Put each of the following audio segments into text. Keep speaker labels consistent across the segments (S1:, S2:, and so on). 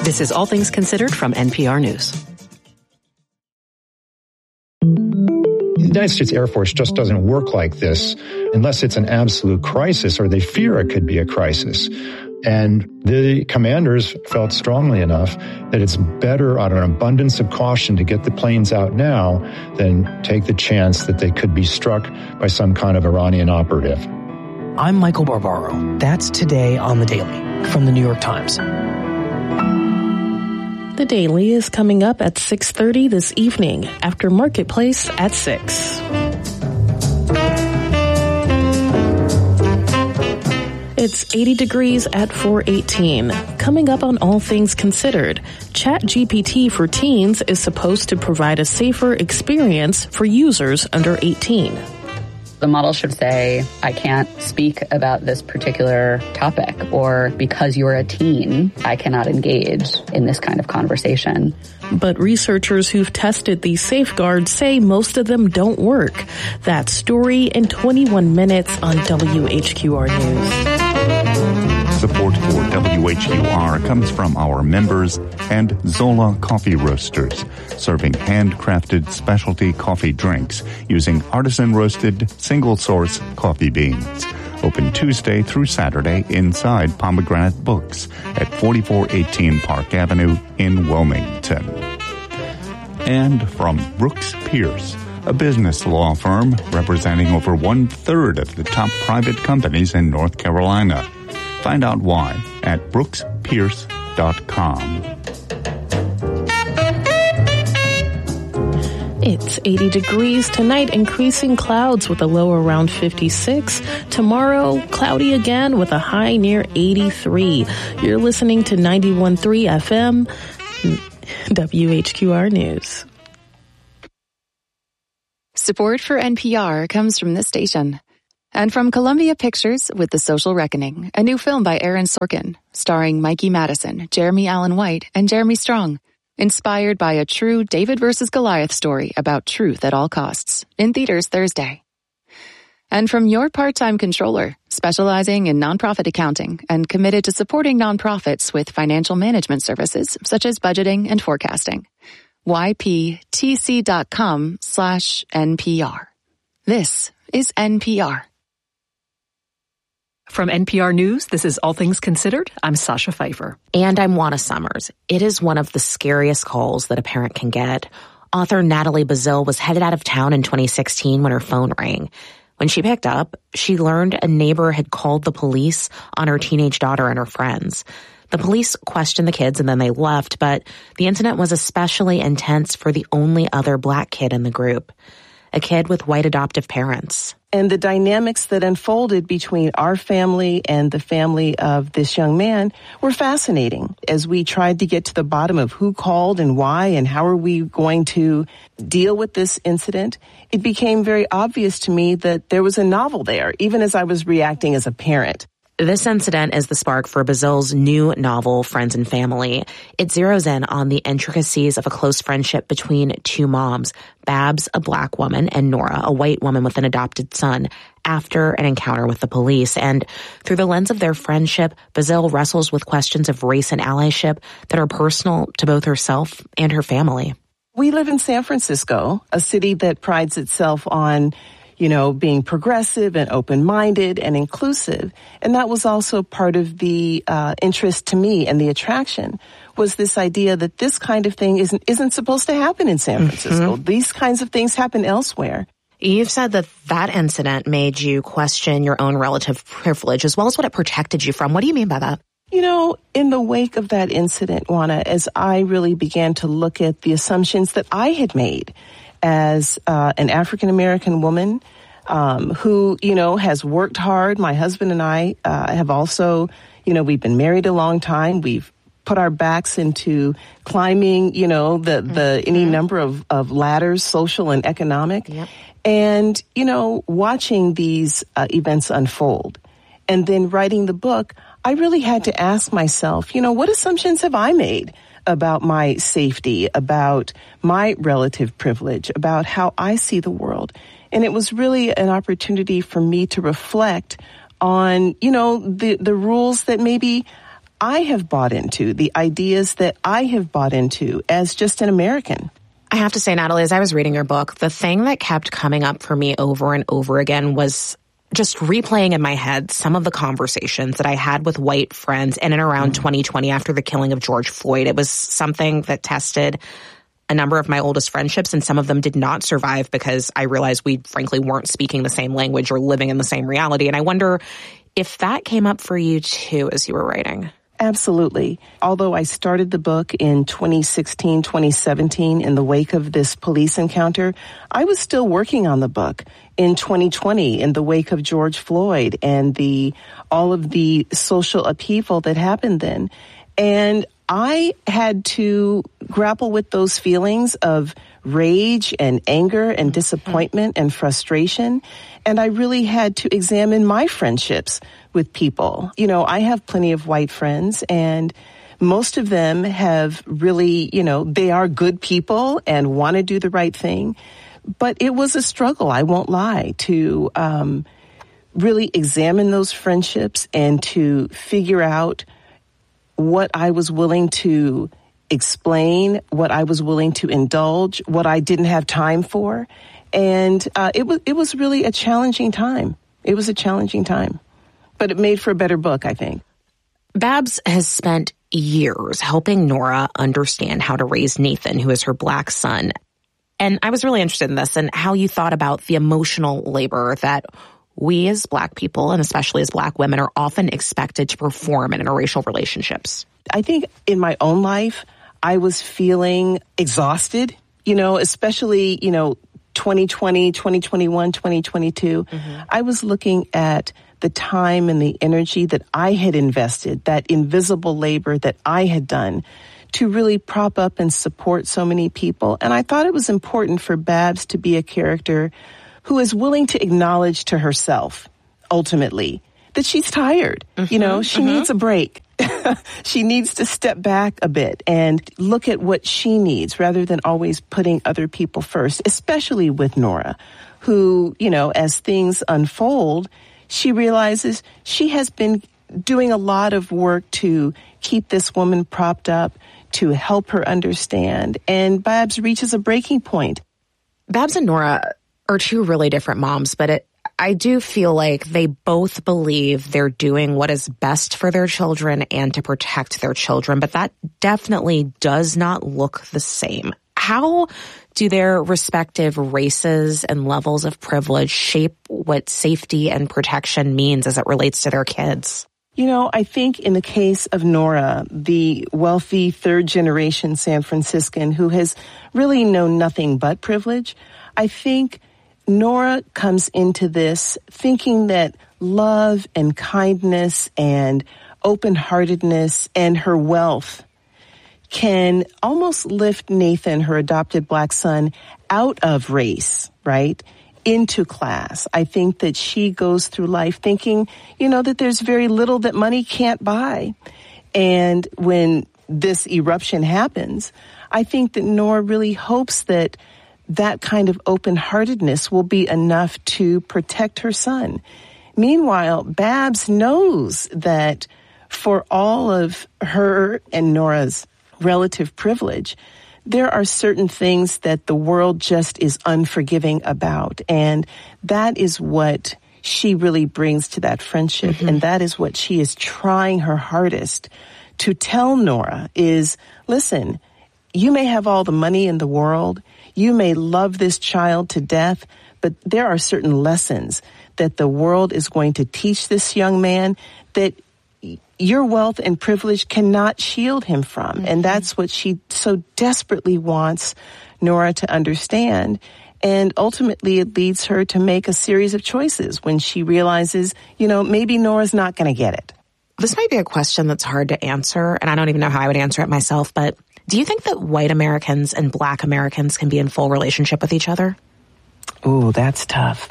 S1: This is All Things Considered from NPR News.
S2: The United States Air Force just doesn't work like this unless it's an absolute crisis or they fear it could be a crisis. And the commanders felt strongly enough that it's better out of an abundance of caution to get the planes out now than take the chance that they could be struck by some kind of Iranian operative.
S3: I'm Michael Barbaro. That's Today on The Daily from The New York Times.
S4: The Daily is coming up at 6:30 this evening after Marketplace at 6. It's 80 degrees at 4:18. Coming up on All Things Considered, ChatGPT for teens is supposed to provide a safer experience for users under 18.
S5: The model should say, I can't speak about this particular topic, or because you're a teen, I cannot engage in this kind of conversation.
S4: But researchers who've tested these safeguards say most of them don't work. That story in 21 minutes on WHQR News.
S6: Support for WHQR comes from our members and Zola Coffee Roasters, serving handcrafted specialty coffee drinks using artisan-roasted, single-source coffee beans. Open Tuesday through Saturday inside Pomegranate Books at 4418 Park Avenue in Wilmington. And from Brooks Pierce, a business law firm representing over 1/3 of the top private companies in North Carolina. Find out why at brookspierce.com.
S4: It's 80 degrees tonight, increasing clouds with a low around 56. Tomorrow, cloudy again with a high near 83. You're listening to 91.3 FM, WHQR News.
S7: Support for NPR comes from this station. And from Columbia Pictures with The Social Reckoning, a new film by Aaron Sorkin, starring Mikey Madison, Jeremy Allen White, and Jeremy Strong. Inspired by a true David versus Goliath story about truth at all costs. In theaters Thursday. And from Your Part-Time Controller, specializing in nonprofit accounting and committed to supporting nonprofits with financial management services such as budgeting and forecasting. yptc.com/NPR. This is NPR.
S1: From NPR News, this is All Things Considered. I'm Sasha Pfeiffer.
S8: And I'm Juana Summers. It is one of the scariest calls that a parent can get. Author Natalie Bazile was headed out of town in 2016 when her phone rang. When she picked up, she learned a neighbor had called the police on her teenage daughter and her friends. The police questioned the kids and then they left, but the incident was especially intense for the only other Black kid in the group, a kid with white adoptive parents.
S9: And the dynamics that unfolded between our family and the family of this young man were fascinating. As we tried to get to the bottom of who called and why and how are we going to deal with this incident, it became very obvious to me that there was a novel there, even as I was reacting as a parent.
S8: This incident is the spark for Bazile's new novel, Friends and Family. It zeroes in on the intricacies of a close friendship between two moms, Babs, a Black woman, and Nora, a white woman with an adopted son, after an encounter with the police. And through the lens of their friendship, Bazile wrestles with questions of race and allyship that are personal to both herself and her family.
S9: We live in San Francisco, a city that prides itself on being progressive and open-minded and inclusive. And that was also part of the interest to me, and the attraction was this idea that this kind of thing isn't supposed to happen in San Francisco. Mm-hmm. These kinds of things happen elsewhere.
S8: You've said that incident made you question your own relative privilege as well as what it protected you from. What do you mean by that?
S9: In the wake of that incident, Juana, as I really began to look at the assumptions that I had made as an African-American woman who, has worked hard. My husband and I have also, we've been married a long time. We've put our backs into climbing, any number of ladders, social and economic. Yep. And, watching these events unfold and then writing the book, I really had to ask myself, what assumptions have I made about my safety, about my relative privilege, about how I see the world? And it was really an opportunity for me to reflect on, the rules that maybe I have bought into, the ideas that I have bought into as just an American.
S8: I have to say, Natalie, as I was reading your book, the thing that kept coming up for me over and over again was just replaying in my head some of the conversations that I had with white friends in and around 2020 after the killing of George Floyd. It was something that tested a number of my oldest friendships, and some of them did not survive because I realized we frankly weren't speaking the same language or living in the same reality. And I wonder if that came up for you too as you were writing.
S9: Absolutely. Although I started the book in 2016, 2017 in the wake of this police encounter, I was still working on the book in 2020 in the wake of George Floyd and all of the social upheaval that happened then. And I had to grapple with those feelings of rage and anger and disappointment and frustration. And I really had to examine my friendships with people. You know, I have plenty of white friends, and most of them have really, they are good people and want to do the right thing. But it was a struggle, I won't lie, to really examine those friendships and to figure out what I was willing to explain, what I was willing to indulge, what I didn't have time for. And it was really a challenging time. It was a challenging time. But it made for a better book, I think.
S8: Babs has spent years helping Nora understand how to raise Nathan, who is her black son. And I was really interested in this and how you thought about the emotional labor that we as black people, and especially as black women, are often expected to perform in interracial relationships.
S9: I think in my own life, I was feeling exhausted, especially, 2020, 2021, 2022. I was looking at the time and the energy that I had invested, that invisible labor that I had done to really prop up and support so many people. And I thought it was important for Babs to be a character who is willing to acknowledge to herself, ultimately, that she's tired. She needs a break. She needs to step back a bit and look at what she needs rather than always putting other people first, especially with Nora, who, as things unfold, she realizes she has been doing a lot of work to keep this woman propped up, to help her understand. And Babs reaches a breaking point.
S8: Babs and Nora are two really different moms, but I do feel like they both believe they're doing what is best for their children and to protect their children, but that definitely does not look the same. How do their respective races and levels of privilege shape what safety and protection means as it relates to their kids?
S9: I think in the case of Nora, the wealthy third-generation San Franciscan who has really known nothing but privilege, I think Nora comes into this thinking that love and kindness and open-heartedness and her wealth can almost lift Nathan, her adopted black son, out of race, right, into class. I think that she goes through life thinking, that there's very little that money can't buy. And when this eruption happens, I think that Nora really hopes that kind of open-heartedness will be enough to protect her son. Meanwhile, Babs knows that for all of her and Nora's relative privilege, there are certain things that the world just is unforgiving about. And that is what she really brings to that friendship. And that is what she is trying her hardest to tell Nora is, listen, you may have all the money in the world, you may love this child to death, but there are certain lessons that the world is going to teach this young man that your wealth and privilege cannot shield him from. And that's what she so desperately wants Nora to understand. And ultimately, it leads her to make a series of choices when she realizes, maybe Nora's not going to get it.
S8: This might be a question that's hard to answer, and I don't even know how I would answer it myself, but do you think that white Americans and black Americans can be in full relationship with each other?
S9: Ooh, that's tough.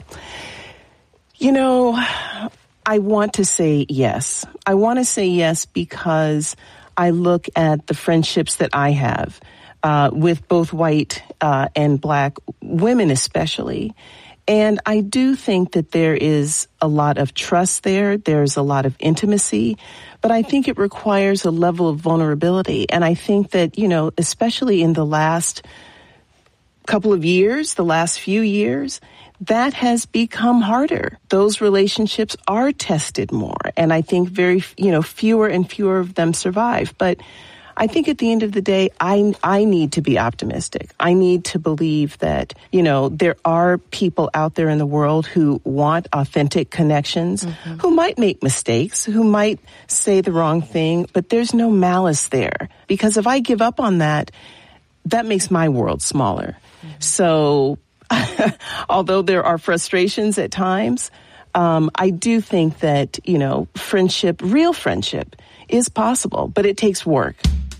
S9: I want to say yes. I want to say yes because I look at the friendships that I have with both white and black women especially, And I do think that there is a lot of trust there. There's a lot of intimacy, but I think it requires a level of vulnerability. And I think that, especially in the last couple of years, the last few years, that has become harder. Those relationships are tested more. And I think fewer and fewer of them survive. But I think at the end of the day, I need to be optimistic. I need to believe that, there are people out there in the world who want authentic connections, who might make mistakes, who might say the wrong thing, but there's no malice there. Because if I give up on that, that makes my world smaller. So although there are frustrations at times, I do think that, friendship, real friendship, is possible, but it takes work.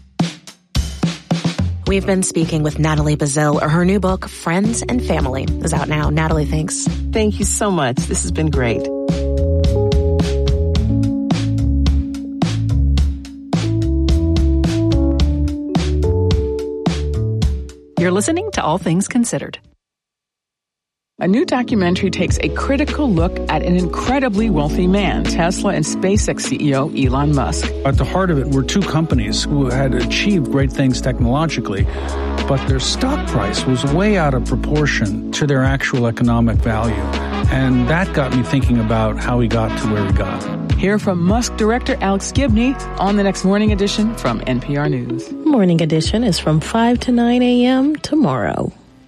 S8: We've been speaking with Natalie Bazile. Her new book, Friends and Family, is out now. Natalie, thanks.
S9: Thank you so much. This has been great.
S1: You're listening to All Things Considered.
S10: A new documentary takes a critical look at an incredibly wealthy man, Tesla and SpaceX CEO Elon Musk.
S11: At the heart of it were two companies who had achieved great things technologically, but their stock price was way out of proportion to their actual economic value. And that got me thinking about how he got to where he got.
S10: Hear from Musk director Alex Gibney on the next Morning Edition from NPR News.
S4: Morning Edition is from 5 to 9 a.m. tomorrow.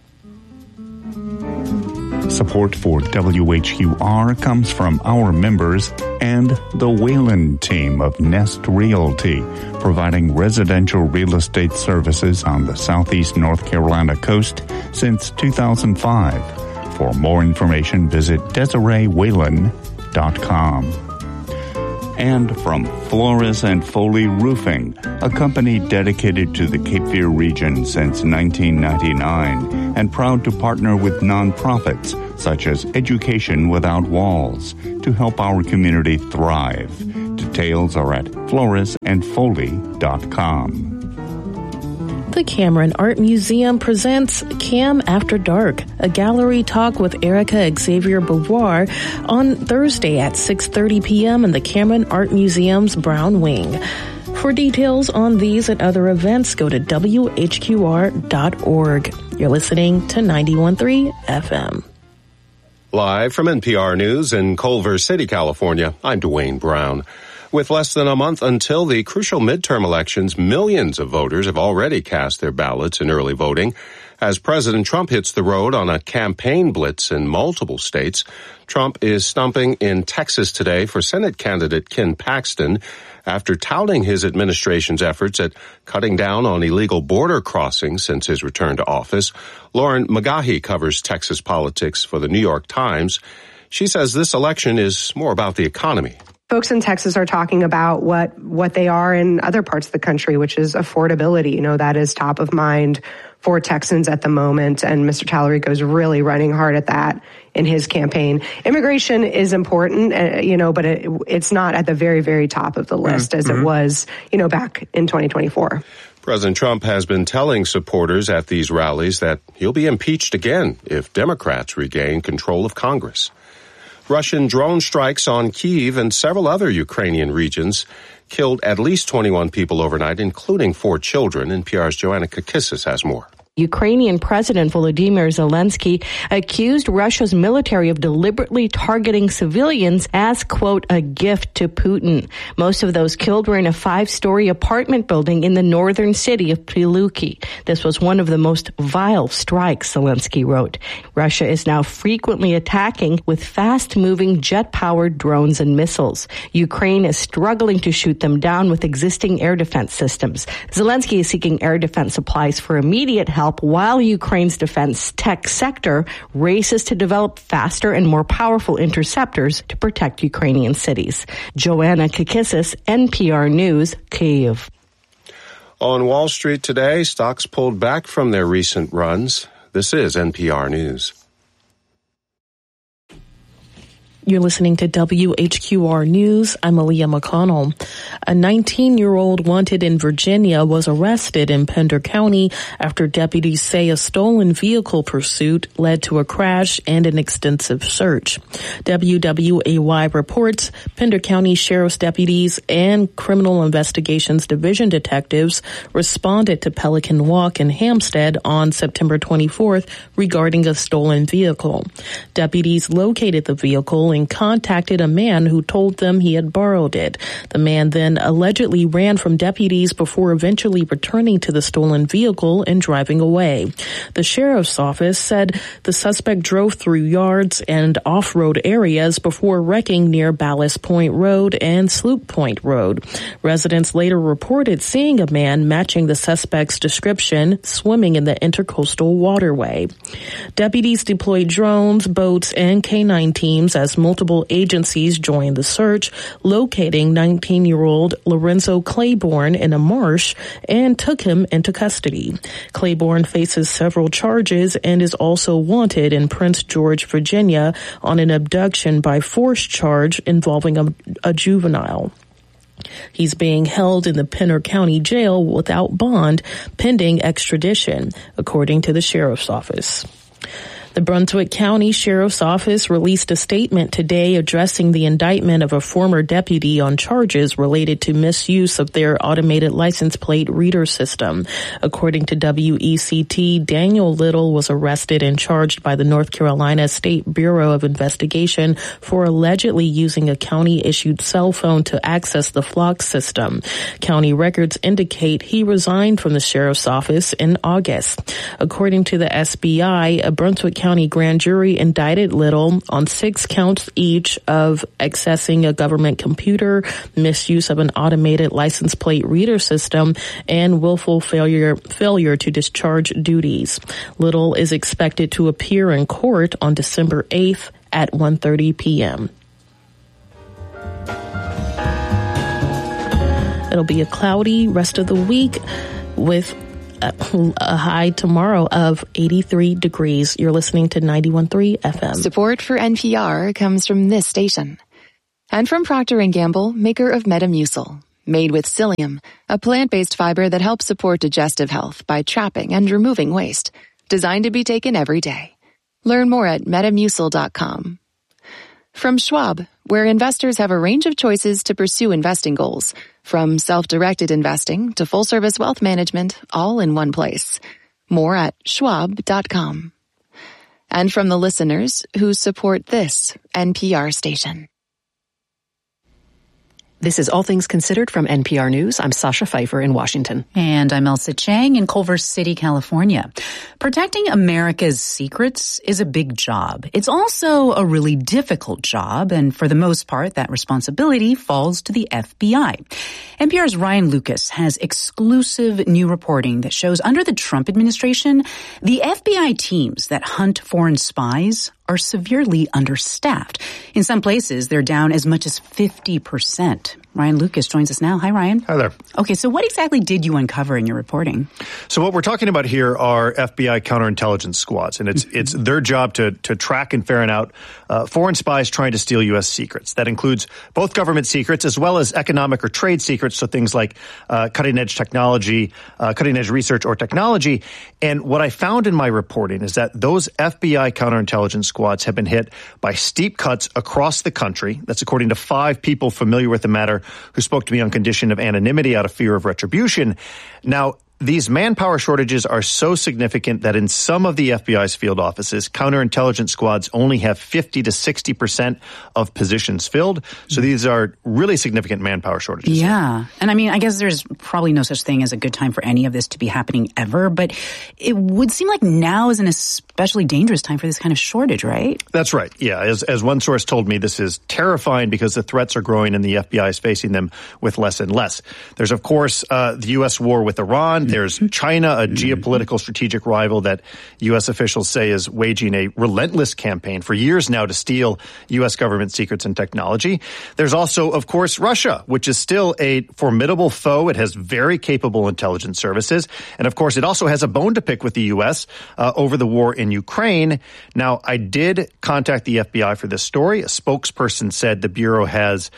S6: Support for WHUR comes from our members and the Whalen team of Nest Realty, providing residential real estate services on the southeast North Carolina coast since 2005. For more information, visit DesireeWhalen.com. And from Flores and Foley Roofing, a company dedicated to the Cape Fear region since 1999 and proud to partner with nonprofits such as Education Without Walls to help our community thrive. Details are at floresandfoley.com.
S4: The Cameron Art Museum presents Cam After Dark, a gallery talk with Erica Xavier Beauvoir on Thursday at 6:30 p.m. in the Cameron Art Museum's Brown Wing. For details on these and other events, go to WHQR.org. You're listening to 91.3 FM.
S12: Live from NPR News in Culver City, California, I'm Dwayne Brown. With less than a month until the crucial midterm elections, millions of voters have already cast their ballots in early voting. As President Trump hits the road on a campaign blitz in multiple states, Trump is stumping in Texas today for Senate candidate Ken Paxton after touting his administration's efforts at cutting down on illegal border crossings since his return to office. Lauren McGaughy covers Texas politics for the New York Times. She says this election is more about the economy.
S13: Folks in Texas are talking about what they are in other parts of the country, which is affordability. That is top of mind for Texans at the moment. And Mr. Tallarico is really running hard at that in his campaign. Immigration is important, but it's not at the very, very top of the list as it was, back in 2024.
S12: President Trump has been telling supporters at these rallies that he'll be impeached again if Democrats regain control of Congress. Russian drone strikes on Kyiv and several other Ukrainian regions killed at least 21 people overnight, including 4 children. NPR's Joanna Kakissis has more.
S14: Ukrainian President Volodymyr Zelensky accused Russia's military of deliberately targeting civilians as, quote, a gift to Putin. Most of those killed were in a 5-story apartment building in the northern city of Prilukki. This was one of the most vile strikes, Zelensky wrote. Russia is now frequently attacking with fast-moving jet-powered drones and missiles. Ukraine is struggling to shoot them down with existing air defense systems. Zelensky is seeking air defense supplies for immediate help while Ukraine's defense tech sector races to develop faster and more powerful interceptors to protect Ukrainian cities. Joanna Kakissis, NPR News, Kyiv.
S12: On Wall Street today, stocks pulled back from their recent runs. This is NPR News.
S4: You're listening to WHQR News. I'm Aaliyah McConnell. A 19-year-old wanted in Virginia was arrested in Pender County after deputies say a stolen vehicle pursuit led to a crash and an extensive search. WWAY reports Pender County Sheriff's deputies and Criminal Investigations Division detectives responded to Pelican Walk in Hampstead on September 24th regarding a stolen vehicle. Deputies located the vehicle and contacted a man who told them he had borrowed it. The man then allegedly ran from deputies before eventually returning to the stolen vehicle and driving away. The sheriff's office said the suspect drove through yards and off-road areas before wrecking near Ballast Point Road and Sloop Point Road. Residents later reported seeing a man matching the suspect's description swimming in the intercoastal waterway. Deputies deployed drones, boats, and K-9 teams as multiple agencies joined the search, locating 19-year-old Lorenzo Claiborne in a marsh and took him into custody. Claiborne faces several charges and is also wanted in Prince George, Virginia, on an abduction by force charge involving a juvenile. He's being held in the Pender County Jail without bond pending extradition, according to the sheriff's office. The Brunswick County Sheriff's Office released a statement today addressing the indictment of a former deputy on charges related to misuse of their automated license plate reader system. According to WECT, Daniel Little was arrested and charged by the North Carolina State Bureau of Investigation for allegedly using a county-issued cell phone to access the Flock system. County records indicate he resigned from the sheriff's office in August. According to the SBI, a Brunswick County grand jury indicted Little on 6 counts each of accessing a government computer, misuse of an automated license plate reader system, and willful failure to discharge duties. Little is expected to appear in court on December 8th at 1:30 p.m. It'll be a cloudy rest of the week with a high tomorrow of 83 degrees. You're listening to 91.3 FM.
S7: Support for NPR comes from this station. And from Procter & Gamble, maker of Metamucil. Made with psyllium, a plant-based fiber that helps support digestive health by trapping and removing waste. Designed to be taken every day. Learn more at Metamucil.com. From Schwab, where investors have a range of choices to pursue investing goals. From self-directed investing to full-service wealth management, all in one place. More at Schwab.com. And from the listeners who support this NPR station.
S1: This is All Things Considered from NPR News. I'm Sasha Pfeiffer in Washington.
S15: And I'm Elsa Chang in Culver City, California. Protecting America's secrets is a big job. It's also a really difficult job, and for the most part, that responsibility falls to the FBI. NPR's Ryan Lucas has exclusive new reporting that shows under the Trump administration, the FBI teams that hunt foreign spies are severely understaffed. In some places, they're down as much as 50%. Ryan Lucas joins us now. Hi, Ryan.
S16: Hi there.
S15: Okay, so what exactly did you uncover in your reporting?
S16: So what we're talking about here are FBI counterintelligence squads, and it's their job to track and ferret out foreign spies trying to steal U.S. secrets. That includes both government secrets as well as economic or trade secrets, so things like cutting-edge technology, cutting-edge research or technology. And what I found in my reporting is that those FBI counterintelligence squads have been hit by steep cuts across the country. That's according to 5 people familiar with the matter who spoke to me on condition of anonymity out of fear of retribution. Now, these manpower shortages are so significant that in some of the FBI's field offices, counterintelligence squads only have 50 to 60% of positions filled. So these are really significant manpower shortages.
S15: Yeah. And I mean, I guess there's probably no such thing as a good time for any of this to be happening ever, but it would seem like now is an especially dangerous time for this kind of shortage, right?
S16: That's right. Yeah. As one source told me, this is terrifying because the threats are growing and the FBI is facing them with less and less. There's, of course, the U.S. war with Iran. There's China, a geopolitical strategic rival that U.S. officials say is waging a relentless campaign for years now to steal U.S. government secrets and technology. There's also, of course, Russia, which is still a formidable foe. It has very capable intelligence services. And, of course, it also has a bone to pick with the U.S. Over the war in Ukraine. Now, I did contact the FBI for this story. A spokesperson said the Bureau has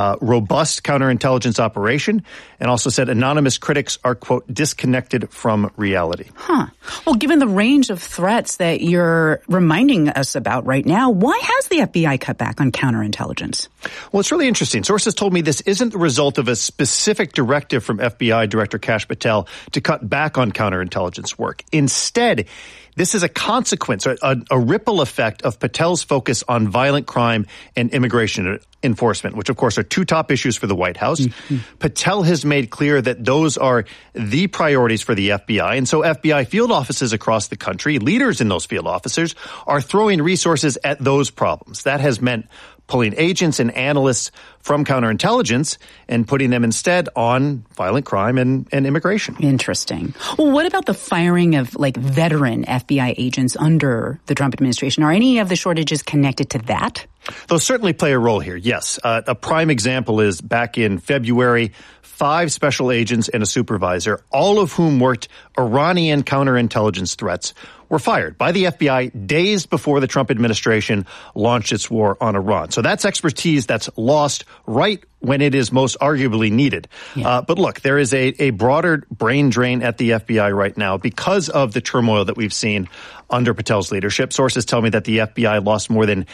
S16: robust counterintelligence operation and also said anonymous critics are, quote, disconnected from reality.
S15: Well, given the range of threats that you're reminding us about right now, why has the FBI cut back on counterintelligence?
S16: Well, it's really interesting. Sources told me this isn't the result of a specific directive from FBI Director Kash Patel to cut back on counterintelligence work. Instead, this is a consequence, a ripple effect of Patel's focus on violent crime and immigration enforcement, which, of course, are two top issues for the White House. Patel has made clear that those are the priorities for the FBI. And so FBI field offices across the country, leaders in those field officers, are throwing resources at those problems. That has meant pulling agents and analysts from counterintelligence and putting them instead on violent crime and immigration.
S15: Interesting. Well, what about the firing of veteran FBI agents under the Trump administration? Are any of the shortages connected to that?
S16: Those certainly play a role here, yes. A prime example is back in February, 5 special agents and a supervisor, all of whom worked Iranian counterintelligence threats, were fired by the FBI days before the Trump administration launched its war on Iran. So that's expertise that's lost right when it is most arguably needed. Yeah. But look, there is a broader brain drain at the FBI right now because of the turmoil that we've seen under Patel's leadership. Sources tell me that the FBI lost more than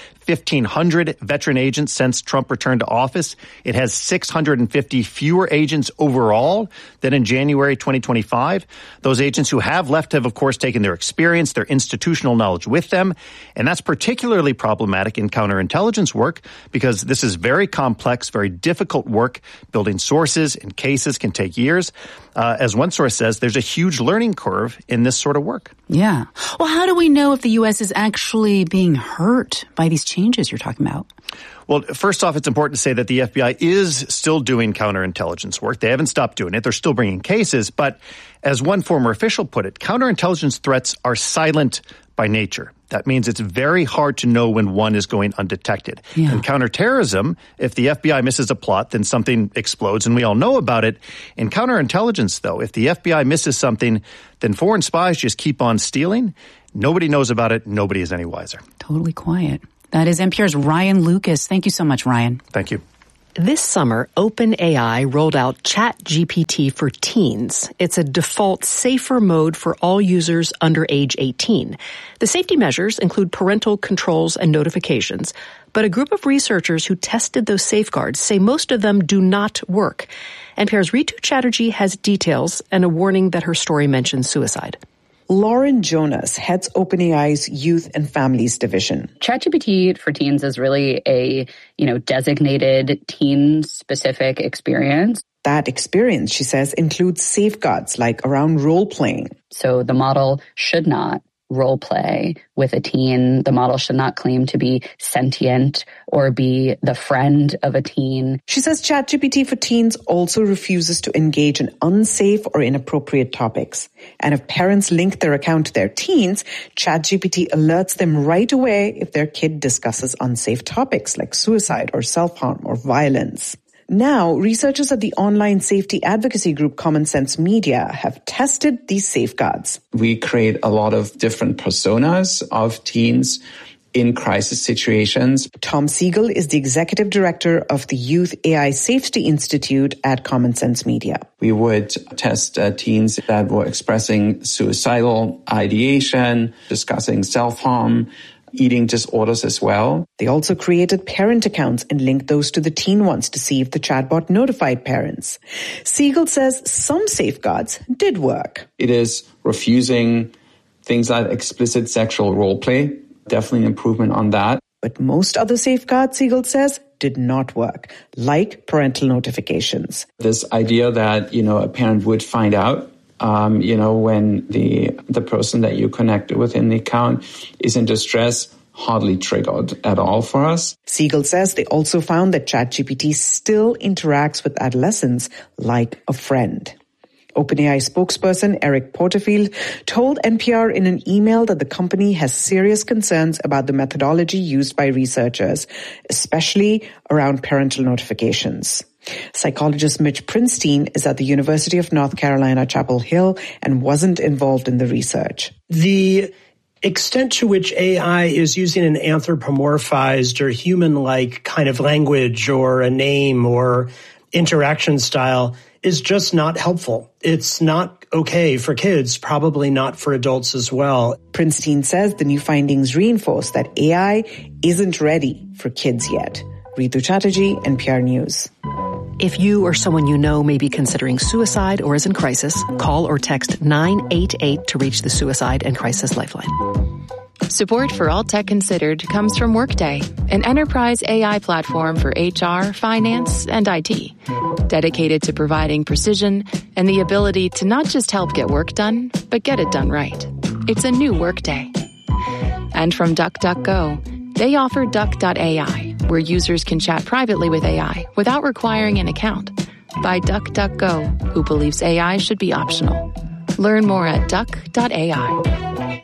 S16: 1,500 veteran agents since Trump returned to office. It has 650 fewer agents overall than in January 2025. Those agents who have left have, of course, taken their experience, their institutional knowledge with them. And that's particularly problematic in counterintelligence work because this is very complex, very difficult work. Building sources and cases can take years. As one source says, there's a huge learning curve in this sort of work.
S15: Yeah. Well, how do we know if the U.S. is actually being hurt by these changes you're talking about?
S16: Well, first off, it's important to say that the FBI is still doing counterintelligence work. They haven't stopped doing it. They're still bringing cases. But as one former official put it, counterintelligence threats are silent by nature. That means it's very hard to know when one is going undetected. Yeah. In counterterrorism, if the FBI misses a plot, then something explodes, and we all know about it. In counterintelligence, though, if the FBI misses something, then foreign spies just keep on stealing. Nobody knows about it. Nobody is any wiser.
S15: Totally quiet. That is NPR's Ryan Lucas. Thank you so much, Ryan.
S16: Thank you.
S1: This summer, OpenAI rolled out ChatGPT for teens. It's a default safer mode for all users under age 18. The safety measures include parental controls and notifications, but a group of researchers who tested those safeguards say most of them do not work. NPR's Ritu Chatterjee has details and a warning that her story mentions suicide.
S17: Lauren Jonas heads OpenAI's Youth and Families Division.
S5: ChatGPT for teens is really a, designated teen-specific experience.
S17: That experience, she says, includes safeguards like around role-playing.
S5: So the model should not role play with a teen. The model should not claim to be sentient or be the friend of a teen.
S17: She says ChatGPT for teens also refuses to engage in unsafe or inappropriate topics. And if parents link their account to their teens, ChatGPT alerts them right away if their kid discusses unsafe topics like suicide or self-harm or violence. Now, researchers at the online safety advocacy group Common Sense Media have tested these safeguards.
S18: We create a lot of different personas of teens in crisis situations.
S17: Tom Siegel is the executive director of the Youth AI Safety Institute at Common Sense Media.
S18: We would test teens that were expressing suicidal ideation, discussing self-harm, eating disorders as well.
S17: They also created parent accounts and linked those to the teen ones to see if the chatbot notified parents. Siegel says some safeguards did work.
S18: It is refusing things like explicit sexual role play. Definitely an improvement on that.
S17: But most other safeguards, Siegel says, did not work, like parental notifications.
S18: This idea that, a parent would find out when the person that you connected with in the account is in distress, hardly triggered at all for us.
S17: Siegel says they also found that ChatGPT still interacts with adolescents like a friend. OpenAI spokesperson Eric Porterfield told NPR in an email that the company has serious concerns about the methodology used by researchers, especially around parental notifications. Psychologist Mitch Prinstein is at the University of North Carolina, Chapel Hill, and wasn't involved in the research.
S19: The extent to which AI is using an anthropomorphized or human-like kind of language or a name or interaction style is just not helpful. It's not okay for kids, probably not for adults as well.
S17: Prinstein says the new findings reinforce that AI isn't ready for kids yet. Ritu Chatterjee, NPR News.
S1: If you or someone you know may be considering suicide or is in crisis, call or text 988 to reach the Suicide and Crisis Lifeline.
S7: Support for All Tech Considered comes from Workday, an enterprise AI platform for HR, finance, and IT, dedicated to providing precision and the ability to not just help get work done, but get it done right. It's a new Workday. And from DuckDuckGo, they offer Duck.ai, where users can chat privately with AI without requiring an account. By DuckDuckGo, who believes AI should be optional. Learn more at Duck.ai.